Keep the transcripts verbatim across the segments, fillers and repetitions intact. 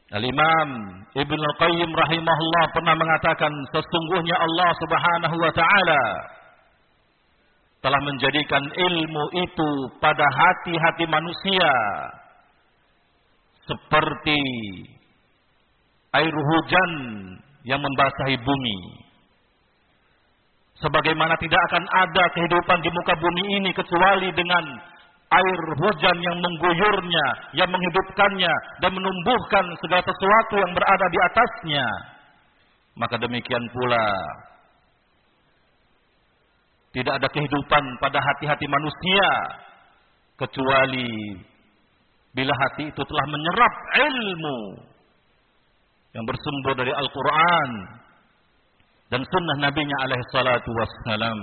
Al-Imam Ibnu Al-Qayyim rahimahullah pernah mengatakan, sesungguhnya Allah Subhanahu wa taala telah menjadikan ilmu itu pada hati-hati manusia seperti air hujan yang membasahi bumi. Sebagaimana tidak akan ada kehidupan di muka bumi ini kecuali dengan air hujan yang mengguyurnya, yang menghidupkannya dan menumbuhkan segala sesuatu yang berada di atasnya. Maka demikian pula tidak ada kehidupan pada hati-hati manusia kecuali bila hati itu telah menyerap ilmu yang bersumber dari Al-Quran dan sunnah Nabi-Nya alaihi salatu wassalam.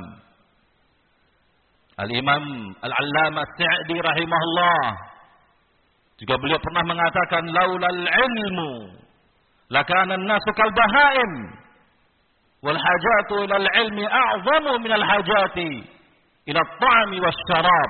Al-Imam Al-Allamah As-Sa'di rahimahullah juga beliau pernah mengatakan, laulal ilmu lakana an-nasu kal bahaim wal hajatu ila al-ilmi a'zamu min al-hajati ila at-ta'ami wasyarab.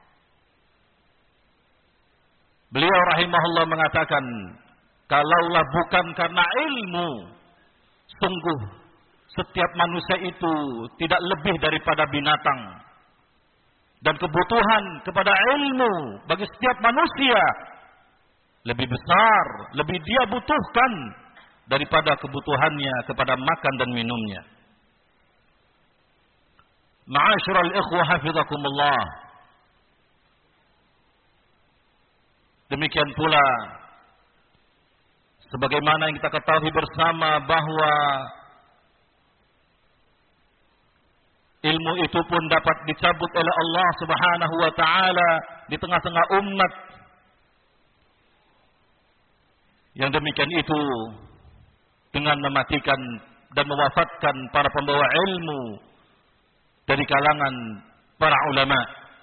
Beliau rahimahullah mengatakan, kalaulah bukan karena ilmu, sungguh setiap manusia itu tidak lebih daripada binatang. Dan kebutuhan kepada ilmu bagi setiap manusia lebih besar, lebih dia butuhkan daripada kebutuhannya kepada makan dan minumnya. Ma'asyiral ikhwah hafizakumullah. Demikian pula sebagaimana yang kita ketahui bersama bahwa ilmu itu pun dapat dicabut oleh Allah Subhanahu wa taala di tengah-tengah umat. Yang demikian itu dengan mematikan dan mewafatkan para pembawa ilmu dari kalangan para ulama.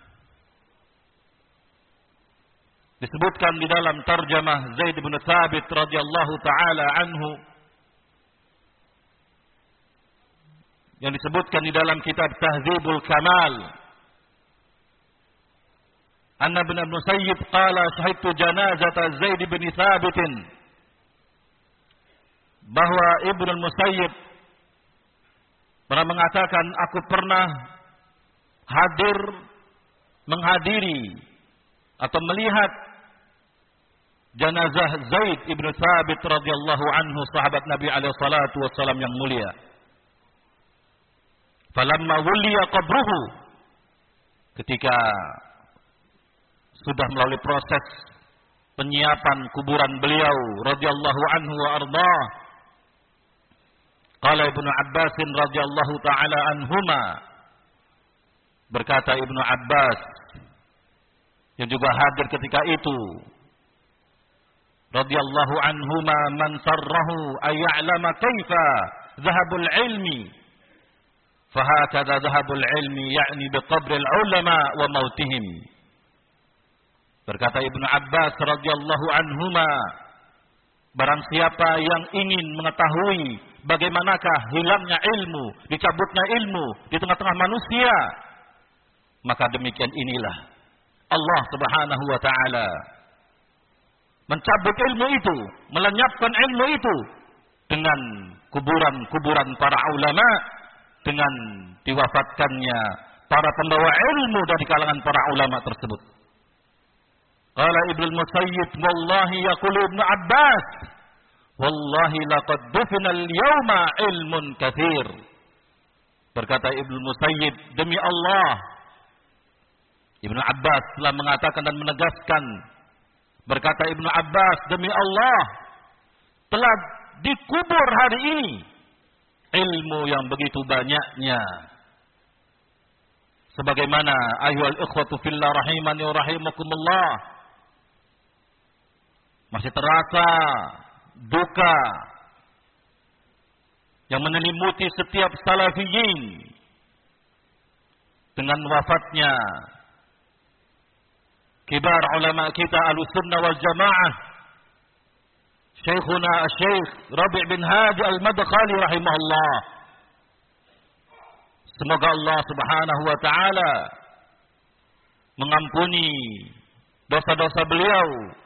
Disebutkan di dalam tarjamah Zaid bin Thabit radhiyallahu taala anhu yang disebutkan di dalam kitab Tahdzibul Kamal, anna ibn Musayyib qala syahidtu janazata Zaid bin Thabit, bahwa Ibnu Musayyib pernah mengatakan, aku pernah hadir menghadiri atau melihat jenazah Zaid ibn Thabit radhiyallahu anhu, sahabat Nabi alaihi salatu wassalam yang mulia. Falamma wuliya qabruhu, ketika sudah melalui proses penyiapan kuburan beliau radhiyallahu anhu wa ardhah, qala Ibnu Abbas radhiyallahu taala anhuma, berkata Ibnu Abbas yang juga hadir ketika itu, radhiyallahu anhuma, man sarrahu ay ya'lama kaifa dhahabul ilmi fahakadha dhahabul ilmi ya'ni biqabril ulama wa mautihim. Berkata Ibnu Abbas radhiyallahu anhuma, barang siapa yang ingin mengetahui bagaimanakah hilangnya ilmu, dicabutnya ilmu di tengah-tengah manusia, maka demikian inilah Allah Subhanahu wa taala mencabut ilmu itu, melenyapkan ilmu itu dengan kuburan-kuburan para ulama, dengan diwafatkannya para pembawa ilmu dari kalangan para ulama tersebut. Qala Ibnu Musayyib, wallahi yaqulu Ibnu Abbas, wallahi laqad dufina al-yawma ilmun katsir. Berkata Ibnu Musayyib, demi Allah, Ibnu Abbas telah mengatakan dan menegaskan, berkata Ibnu Abbas, demi Allah, telah dikubur hari ini ilmu yang begitu banyaknya. Sebagaimana ayyuhal ikhwatu fillah rahimani wa rahimakumullah, masih terasa duka yang menelimuti setiap salafiyin dengan wafatnya kibar ulama kita Ahlussunnah wal Jamaah, Syekhuna Syekh Rabi' bin Hadi Al-Madkhali rahimahullah. Semoga Allah Subhanahu wa taala mengampuni dosa-dosa beliau